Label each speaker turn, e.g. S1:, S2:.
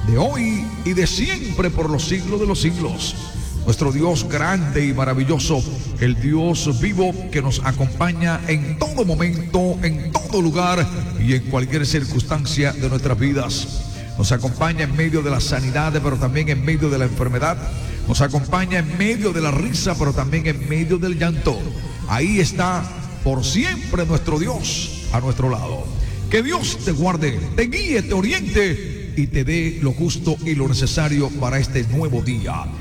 S1: de hoy y de siempre por los siglos de los siglos. Nuestro Dios grande y maravilloso, el Dios vivo que nos acompaña en todo momento, en todo lugar y en cualquier circunstancia de nuestras vidas. Nos acompaña en medio de la sanidad, pero también en medio de la enfermedad. Nos acompaña en medio de la risa, pero también en medio del llanto. Ahí está por siempre nuestro Dios a nuestro lado. Que Dios te guarde, te guíe, te oriente y te dé lo justo y lo necesario para este nuevo día.